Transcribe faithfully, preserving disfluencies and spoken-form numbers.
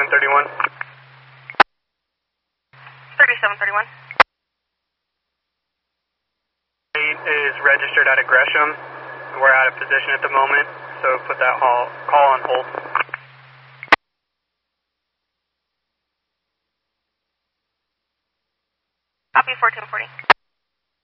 thirty-seven thirty-one. thirty-seven thirty-one. eight is registered out of Gresham. We're out of position at the moment, so put that call, call on hold. Copy fourteen forty.